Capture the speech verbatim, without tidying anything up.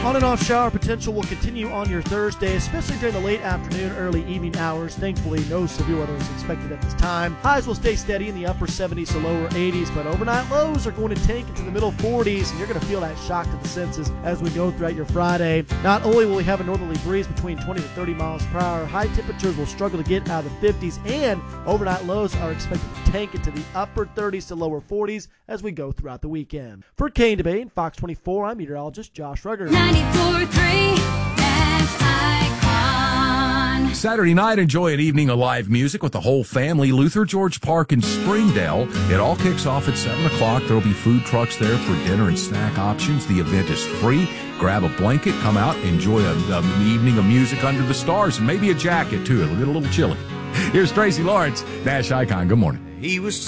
On and off shower potential will continue on your Thursday, especially during the late afternoon, early evening hours. Thankfully, no severe weather is expected at this time. Highs will stay steady in the upper seventies to lower eighties, but overnight lows are going to tank into the middle forties, and you're going to feel that shock to the senses as we go throughout your Friday. Not only will we have a northerly breeze between twenty to thirty miles per hour, high temperatures will struggle to get out of the fifties, and overnight lows are expected to tank into the upper thirties to lower forties as we go throughout the weekend. For Kane Debate, Fox twenty-four, I'm meteorologist Josh Rugger. ninety-four point three Dash Icon. Saturday night, enjoy an evening of live music with the whole family. Luther George Park in Springdale. It all kicks off at seven o'clock. There will be food trucks there for dinner and snack options. The event is free. Grab a blanket, come out, enjoy a, an evening of music under the stars, and maybe a jacket, too. It'll get a little chilly. Here's Tracy Lawrence, Dash Icon. Good morning. He was